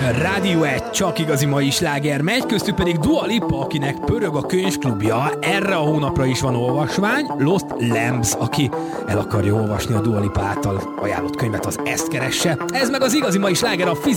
Rádió 1, csak igazi mai sláger megy, köztük pedig Dua Lipa, akinek pörög a könyvklubja. Erre a hónapra is van olvasmány, Lost Lambs, aki el akarja olvasni a Dua Lipa által ajánlott könyvet, az ezt keresse. Ez meg az igazi mai sláger, a